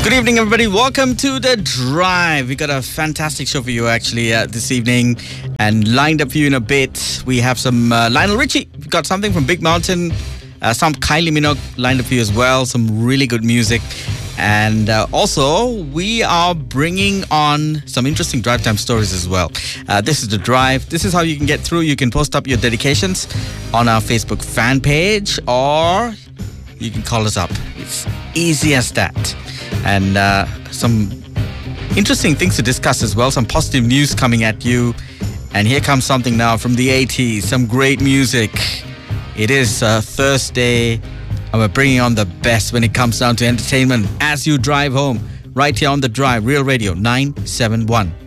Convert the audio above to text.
Good evening, everybody. Welcome to The Drive. We got a fantastic show for you, actually, this evening. And lined up for you in a bit, we have some Lionel Richie. We've got something from Big Mountain. Some Kylie Minogue lined up for you as well. Some really good music. And also, we are bringing on some interesting drive time stories as well. This is The Drive. This is how you can get through. You can post up your dedications on our Facebook fan page, or you can call us up. It's easy as that. And some interesting things to discuss as well. Some positive news coming at you. And here comes something now from the 80s. Some great music. It is Thursday, and we're bringing on the best when it comes down to entertainment as you drive home. Right here on The Drive, Real Radio 971.